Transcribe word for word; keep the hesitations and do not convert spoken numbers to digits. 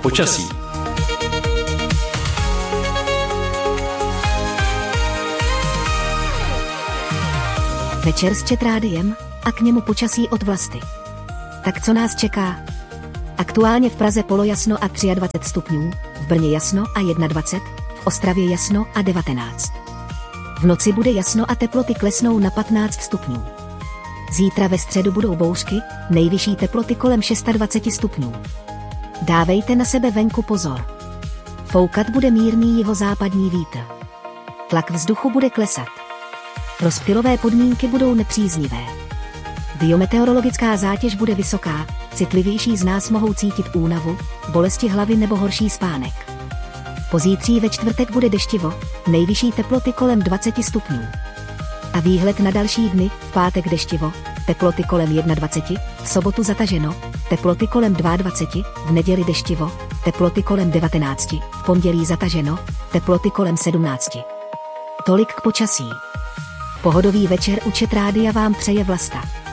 Počasí. Večer s Četrádiem a k němu počasí od Vlasty. Tak co nás čeká? Aktuálně v Praze polojasno a dvacet tři stupňů, v Brně jasno a dvacet jedna, v Ostravě jasno a devatenáct. V noci bude jasno a teploty klesnou na patnáct stupňů. Zítra ve středu budou bouřky, nejvyšší teploty kolem dvacet šest stupňů. Dávejte na sebe venku pozor. Foukat bude mírný jihozápadní vítr. Tlak vzduchu bude klesat. Rozptylové podmínky budou nepříznivé. Biometeorologická zátěž bude vysoká, citlivější z nás mohou cítit únavu, bolesti hlavy nebo horší spánek. Pozítří ve čtvrtek bude deštivo, nejvyšší teploty kolem dvacet stupňů. A výhled na další dny, v pátek deštivo, teploty kolem dvacet jedna, v sobotu zataženo, teploty kolem dvacet dva, v neděli deštivo, teploty kolem devatenáct, v pondělí zataženo, teploty kolem sedmnáct. Tolik k počasí. Pohodový večer u Četrádia vám přeje Vlasta.